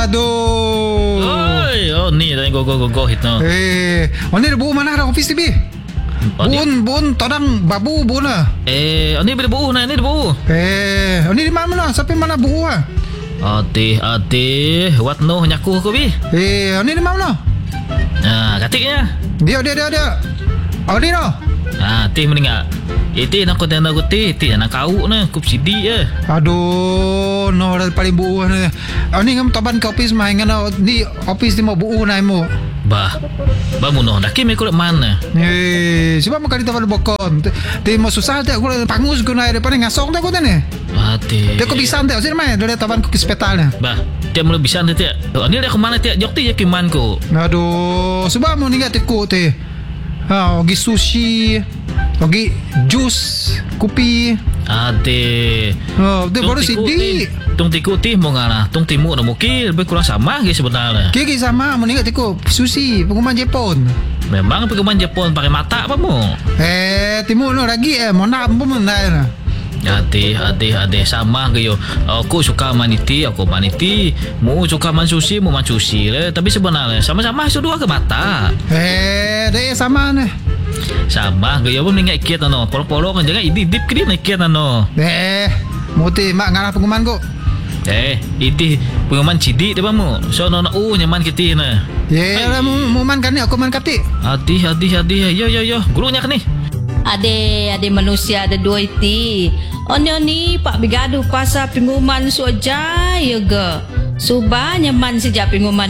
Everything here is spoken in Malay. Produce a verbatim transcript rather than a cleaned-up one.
Aduh. Oi, oh ni dah go go go go hit no. Eh, oni bu mana dah office tibi? Bun bun todang babu bun lah. Eh, ni boleh buuh nah, ni ada buuh. Eh, oni di mana mana? Sampai mana bu ah? Ati ati, what no nyaku ko bi. Eh, oni di mana? Ah, katiknya. Dia dia dia dia. Oni no. Ah, ti meninggal. Iti nak kau tenda guti, ti nak kau na, kup sidi je. Aduh, no dah paling bu ni. Oni ngam taban ke office mai ngana di office di mau bu nai mo. Bah, bah muno dah kimi kulit mana? Eh, sebab makan di taban bokon. Ti mau susah tak aku pangus ku nai depan ngasong tak aku ni. Ati. Dia kau bisa tak sini mai dari taban ku ke hospital ni. Bah, dia mula bisa nanti. Ni dah ke mana ti? Jok ti je kiman ko. Aduh, sebab mau ningat ku ti. Ha, ogi sushi, ogi jus, kopi. Ade. Oh, dia baru sidi. Tung tiku ti mau ngana, tung timu nak mukil lebih kurang sama ke sebenarnya. Kiki sama, mau ningat tiku sushi, pengumuman Jepun. Memang pengumuman Jepun pakai mata apa mu? Eh, timu no lagi eh, mau nak pun mana? Ade, ade, ade sama ke yo. Aku suka maniti, aku maniti. Mu suka man sushi, mu man sushi le. Tapi sebenarnya sama-sama dua ke mata. Eh, dia sama ni. Sama ke yo pun ingat ikat no. Polo-polo kan jangan idip ke dia ikat no. Eh, mau ti mak ngarah pengumuman ko. Eh, itu pengumuman cidik dia bamu. So nona u nyaman kita na. Ye, lah mu man kan ni aku man kati. Hati, hati, hati. Yo, yo, yo. Gurunya kan ni. Ade, ade manusia ada dua iti. Onyo ni pak bigadu pasal pengumuman suaja ya ge. Subah nyaman sejak pengumuman